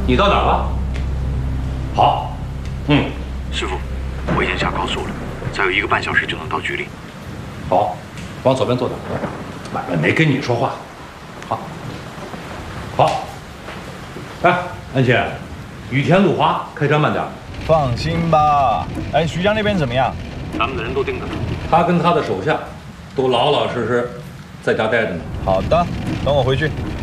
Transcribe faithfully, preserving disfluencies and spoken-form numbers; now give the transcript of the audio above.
你到哪儿了？好，嗯， 师傅，我已经下高速了，再有一个半小时就能到局里。 好，往左边坐点。买卖没跟你说话。好，好。哎，安琪，雨天路滑，开车慢点。 放心吧。哎，徐江那边怎么样？ 咱们的人都盯着他， 他跟他的手下都老老实实在家待着呢。 好的，等我回去。